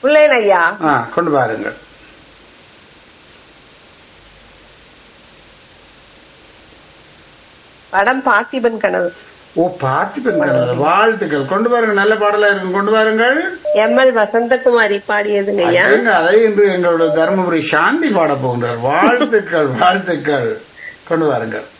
உள்ளேன் ஐயா. கொண்டு பாருங்கள். படம் பார்த்திபன் கனவு. ஓ, பார்த்திபன் கனவு. வாழ்த்துக்கள். கொண்டு பாருங்கள், நல்ல பாடலா இருக்கு. கொண்டு பாருங்கள். எம்எல் வசந்தகுமாரி பாடியதுங்க ஐயா. அதை இன்று எங்களுடைய தர்மபுரி சாந்தி பாட போகின்றார். வாழ்த்துக்கள், வாழ்த்துக்கள். கொண்டு பாருங்கள்.